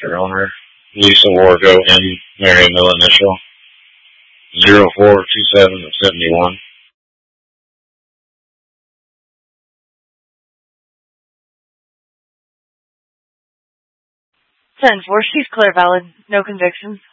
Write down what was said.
Their owner, Lisa Wargo, M. Mary Mill initial, 0427 of 71. 10-4, she's clear valid. No convictions.